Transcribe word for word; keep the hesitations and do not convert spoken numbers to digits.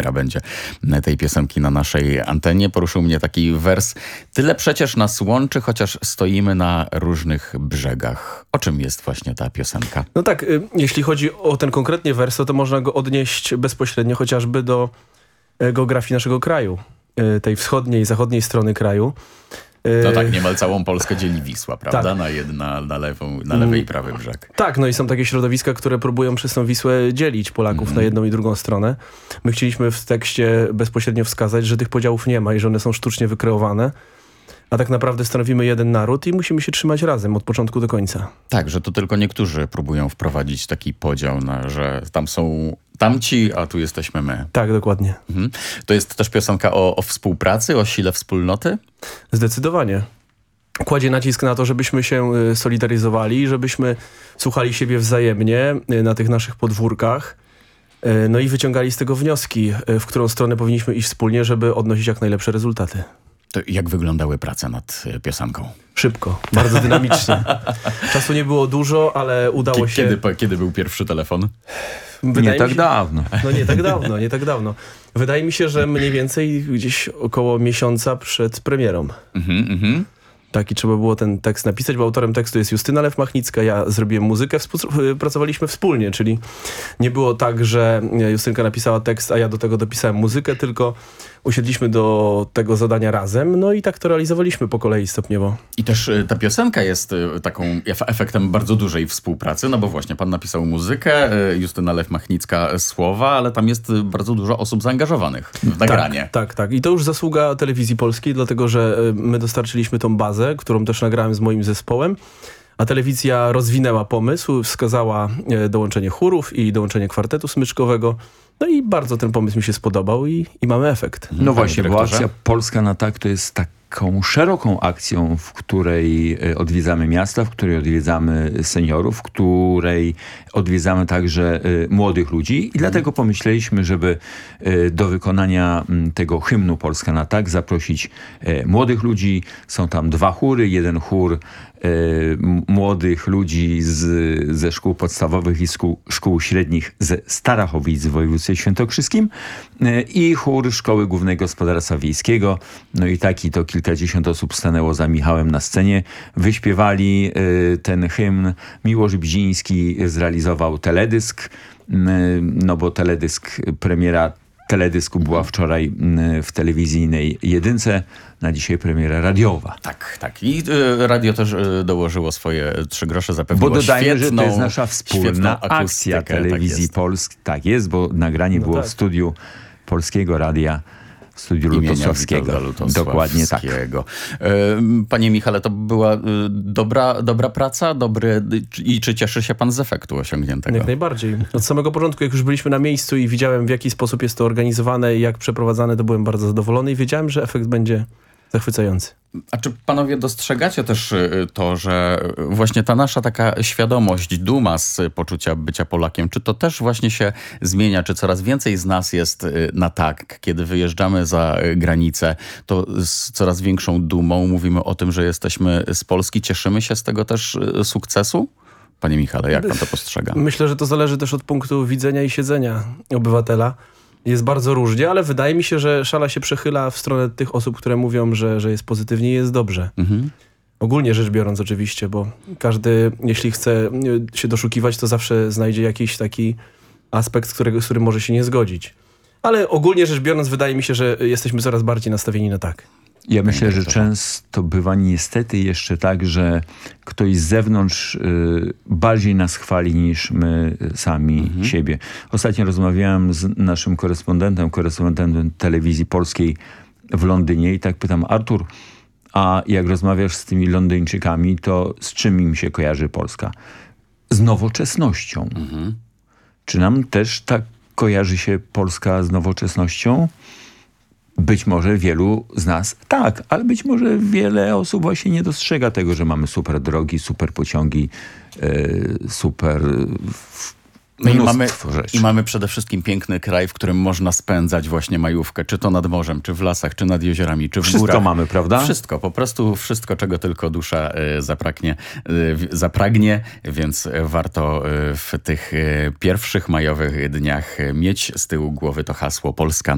premiera będzie tej piosenki na naszej antenie. Poruszył mnie taki wers. Tyle przecież nas łączy, chociaż stoimy na różnych brzegach. O czym jest właśnie ta piosenka? No tak, y, jeśli chodzi o ten konkretnie wers, to można go odnieść bezpośrednio chociażby do y, geografii naszego kraju. Y, tej wschodniej, zachodniej strony kraju. No tak, niemal całą Polskę dzieli Wisła, prawda? Tak. Na, jedna, na, lewą, na lewy i prawy brzeg. Tak, no i są takie środowiska, które próbują przez tą Wisłę dzielić Polaków mm. na jedną i drugą stronę. My chcieliśmy w tekście bezpośrednio wskazać, że tych podziałów nie ma i że one są sztucznie wykreowane. A tak naprawdę stanowimy jeden naród i musimy się trzymać razem od początku do końca. Tak, że to tylko niektórzy próbują wprowadzić taki podział, na, że tam są tamci, a tu jesteśmy my. Tak, dokładnie. Mhm. To jest też piosenka o, o współpracy, o sile wspólnoty? Zdecydowanie. Kładzie nacisk na to, żebyśmy się solidaryzowali, żebyśmy słuchali siebie wzajemnie na tych naszych podwórkach. No i wyciągali z tego wnioski, w którą stronę powinniśmy iść wspólnie, żeby odnosić jak najlepsze rezultaty. To jak wyglądały prace nad piosenką? Szybko, bardzo dynamicznie. Czasu nie było dużo, ale udało K- się... Kiedy, kiedy był pierwszy telefon? Wydaje nie tak się... dawno. No nie tak dawno, nie tak dawno. Wydaje mi się, że mniej więcej gdzieś około miesiąca przed premierą. Mhm, mhm. Tak, i trzeba było ten tekst napisać, bo autorem tekstu jest Justyna Lew-Machnicka, ja zrobiłem muzykę, współ- pracowaliśmy wspólnie, czyli nie było tak, że Justynka napisała tekst, a ja do tego dopisałem muzykę, tylko usiedliśmy do tego zadania razem, no i tak to realizowaliśmy po kolei stopniowo. I też y, ta piosenka jest y, taką ef- efektem bardzo dużej współpracy, no bo właśnie pan napisał muzykę, y, Justyna Lew-Machnicka słowa, ale tam jest y, bardzo dużo osób zaangażowanych w nagranie. Tak, tak, tak. I to już zasługa Telewizji Polskiej, dlatego że y, my dostarczyliśmy tą bazę, którą też nagrałem z moim zespołem, a telewizja rozwinęła pomysł, wskazała y, dołączenie chórów i dołączenie kwartetu smyczkowego. No i bardzo ten pomysł mi się spodobał i, i mamy efekt. No właśnie, bo dyrektorze? akcja Polska na tak to jest taką szeroką akcją, w której e, odwiedzamy miasta, w której odwiedzamy seniorów, w której odwiedzamy także e, młodych ludzi i dlatego pomyśleliśmy, żeby e, do wykonania m, tego hymnu Polska na tak zaprosić e, młodych ludzi. Są tam dwa chóry, jeden chór e, m- młodych ludzi z, ze szkół podstawowych i szkół, szkół średnich ze Starachowic w województwie świętokrzyskim e, i chór Szkoły Głównej Gospodarstwa Wiejskiego. No i taki to kilkadziesiąt osób stanęło za Michałem na scenie. Wyśpiewali e, ten hymn. Miłosz Bziński zrealizował teledysk, m, no bo teledysk, premiera teledysku była wczoraj m, w telewizyjnej jedynce, na dzisiaj premiera radiowa. Tak, tak. I y, radio też y, dołożyło swoje trzy grosze, zapewniło Bo dodajmy, świetną, że to jest nasza świetną wspólna akcja akustykę, telewizji tak jest. Polskiej. Tak jest, bo nagranie No było tak. w studiu Polskiego Radia, w studiu Imienia Lutosławskiego. Witolda Lutosławskiego. Dokładnie tak. Y, Panie Michale, to była y, dobra, dobra praca, dobry, i czy cieszy się pan z efektu osiągniętego? Jak najbardziej. Od samego początku, jak już byliśmy na miejscu i widziałem, w jaki sposób jest to organizowane i jak przeprowadzane, to byłem bardzo zadowolony i wiedziałem, że efekt będzie zachwycający. A czy panowie dostrzegacie też y, to, że właśnie ta nasza taka świadomość, duma z poczucia bycia Polakiem, czy to też właśnie się zmienia, czy coraz więcej z nas jest y, na tak, kiedy wyjeżdżamy za y, granicę, to z coraz większą dumą mówimy o tym, że jesteśmy z Polski, cieszymy się z tego też y, sukcesu? Panie Michale, jak pan to postrzega? Myślę, że to zależy też od punktu widzenia i siedzenia obywatela. Jest bardzo różnie, ale wydaje mi się, że szala się przechyla w stronę tych osób, które mówią, że, że jest pozytywnie i jest dobrze. Mhm. Ogólnie rzecz biorąc oczywiście, bo każdy, jeśli chce się doszukiwać, to zawsze znajdzie jakiś taki aspekt, z, którego, z którym może się nie zgodzić. Ale ogólnie rzecz biorąc, wydaje mi się, że jesteśmy coraz bardziej nastawieni na tak. Ja myślę, że często bywa niestety jeszcze tak, że ktoś z zewnątrz y, bardziej nas chwali niż my sami mhm. siebie. Ostatnio rozmawiałem z naszym korespondentem, korespondentem telewizji polskiej w Londynie i tak pytam: Artur, a jak rozmawiasz z tymi Londyńczykami, to z czym im się kojarzy Polska? Z nowoczesnością. Mhm. Czy nam też tak kojarzy się Polska z nowoczesnością? Być może wielu z nas tak, ale być może wiele osób właśnie nie dostrzega tego, że mamy super drogi, super pociągi, yy, super No i mamy, rzeczy. I mamy przede wszystkim piękny kraj, w którym można spędzać właśnie majówkę, czy to nad morzem, czy w lasach, czy nad jeziorami, czy w Wszystko górach. Wszystko mamy, prawda? Wszystko, po prostu wszystko, czego tylko dusza y, zapragnie, y, zapragnie, więc warto y, w tych y, pierwszych majowych dniach mieć z tyłu głowy to hasło Polska